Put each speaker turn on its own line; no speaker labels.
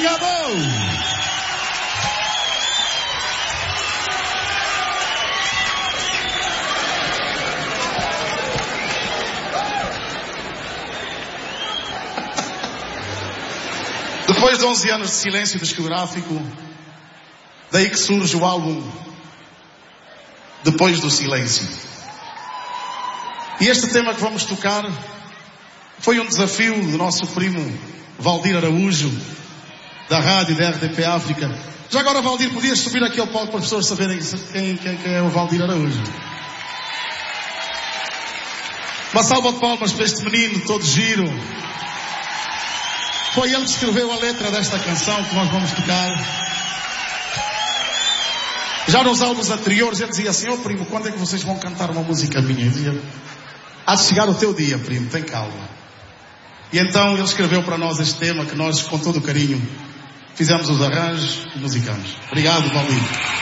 Obrigado! Depois de 11 anos de silêncio discográfico, daí que surge o álbum Depois do Silêncio. E este tema que vamos tocar foi um desafio do nosso primo Valdir Araújo, da rádio da RDP África. Já agora, Valdir, podias subir aqui ao palco para as pessoas saberem quem é o Valdir Araújo? Uma salva de palmas para este menino todo giro. Foi ele que escreveu a letra desta canção que nós vamos tocar. Já nos álbuns anteriores ele dizia assim: primo, quando é que vocês vão cantar uma música minha? Eu dizia: há de chegar o teu dia, primo, tem calma. E então ele escreveu para nós este tema que nós, com todo o carinho, fizemos os arranjos e musicamos. Obrigado, Valdir.